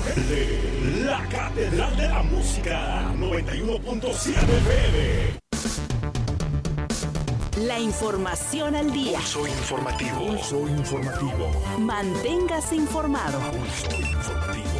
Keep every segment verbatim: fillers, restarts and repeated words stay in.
gente, la Catedral de la Música, noventa y uno punto siete F M. La información al día. Pulso informativo. Pulso informativo. Manténgase informado. Pulso informativo.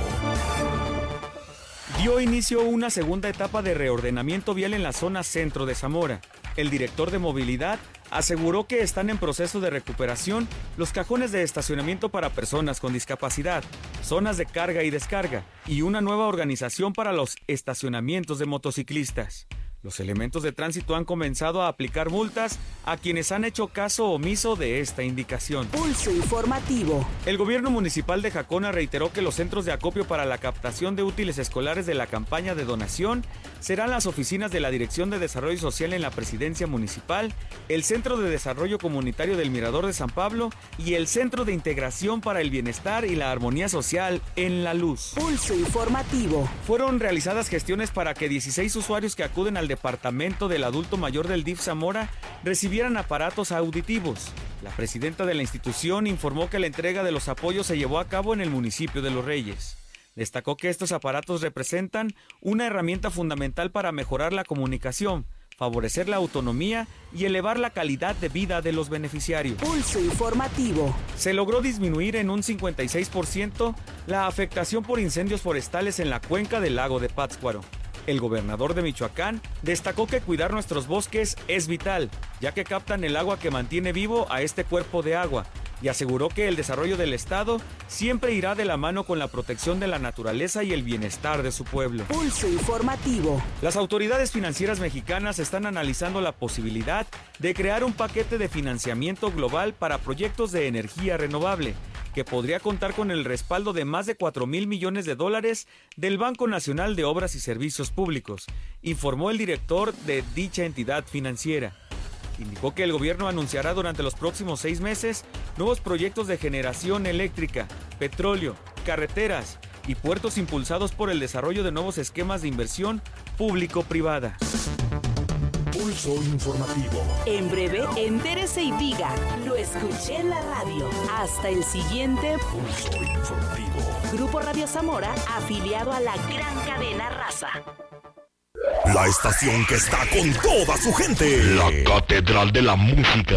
Dio inicio una segunda etapa de reordenamiento vial en la zona centro de Zamora. El director de movilidad aseguró que están en proceso de recuperación los cajones de estacionamiento para personas con discapacidad, zonas de carga y descarga y una nueva organización para los estacionamientos de motociclistas. Los elementos de tránsito han comenzado a aplicar multas a quienes han hecho caso omiso de esta indicación. Pulso informativo. El gobierno municipal de Jacona reiteró que los centros de acopio para la captación de útiles escolares de la campaña de donación serán las oficinas de la Dirección de Desarrollo Social en la Presidencia Municipal, el Centro de Desarrollo Comunitario del Mirador de San Pablo y el Centro de Integración para el Bienestar y la Armonía Social en La Luz. Pulso informativo. Fueron realizadas gestiones para que dieciséis usuarios que acuden al Departamento del Adulto Mayor del D I F Zamora recibieran aparatos auditivos. La presidenta de la institución informó que la entrega de los apoyos se llevó a cabo en el municipio de Los Reyes. Destacó que estos aparatos representan una herramienta fundamental para mejorar la comunicación, favorecer la autonomía y elevar la calidad de vida de los beneficiarios. Pulso informativo. Se logró disminuir en un cincuenta y seis por ciento la afectación por incendios forestales en la cuenca del lago de Pátzcuaro. El gobernador de Michoacán destacó que cuidar nuestros bosques es vital, ya que captan el agua que mantiene vivo a este cuerpo de agua, y aseguró que el desarrollo del estado siempre irá de la mano con la protección de la naturaleza y el bienestar de su pueblo. Pulso informativo. Las autoridades financieras mexicanas están analizando la posibilidad de crear un paquete de financiamiento global para proyectos de energía renovable, que podría contar con el respaldo de más de cuatro mil millones de dólares del Banco Nacional de Obras y Servicios Públicos, informó el director de dicha entidad financiera. Indicó que el gobierno anunciará durante los próximos seis meses nuevos proyectos de generación eléctrica, petróleo, carreteras y puertos impulsados por el desarrollo de nuevos esquemas de inversión público-privada. Pulso informativo. En breve, entérese y diga, lo escuché en la radio. Hasta el siguiente Pulso informativo. Grupo Radio Zamora, afiliado a la gran cadena Raza. La estación que está con toda su gente. La Catedral de la Música.